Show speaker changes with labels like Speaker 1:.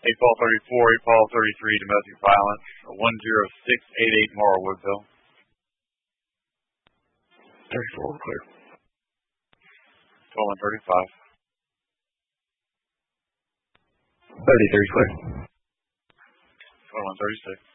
Speaker 1: 8 Paul 33, domestic violence. 10688 Moral Woodville.
Speaker 2: 34, clear.
Speaker 1: 2135.
Speaker 2: 33, clear.
Speaker 1: 2136.